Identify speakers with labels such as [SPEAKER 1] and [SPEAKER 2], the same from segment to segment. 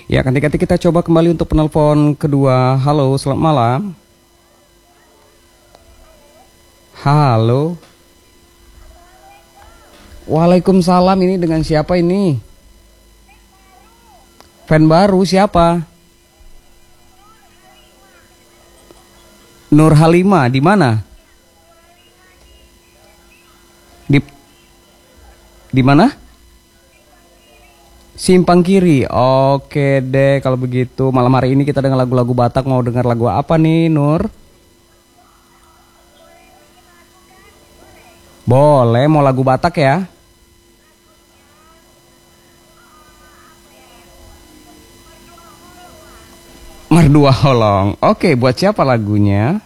[SPEAKER 1] Ya, nanti kita coba kembali untuk penelpon kedua. Halo, selamat malam. Halo. Waalaikumsalam, ini dengan siapa ini? Fan baru siapa? Nur Halimah, di mana? Di di mana? Simpang Kiri. Oke deh kalau begitu. Malam hari ini kita dengan lagu-lagu Batak. Mau dengar lagu apa nih, Nur? Boleh, mau lagu Batak ya? Merdua Holong. Oke, buat siapa lagunya?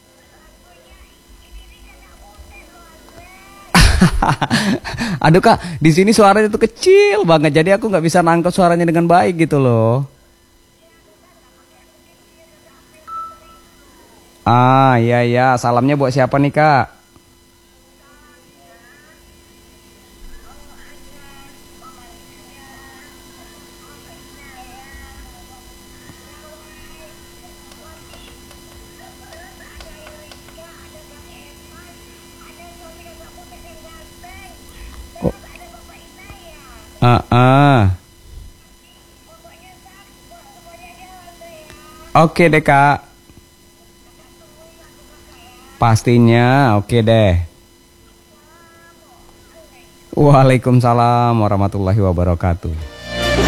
[SPEAKER 1] Aduh Kak, di sini suaranya tuh kecil banget, jadi aku nggak bisa nangkep suaranya dengan baik gitu loh. Ah, iya ya. Salamnya buat siapa nih Kak? Oh, ah. Oke deh Kak. Pastinya, oke deh. Waalaikumsalam warahmatullahi wabarakatuh.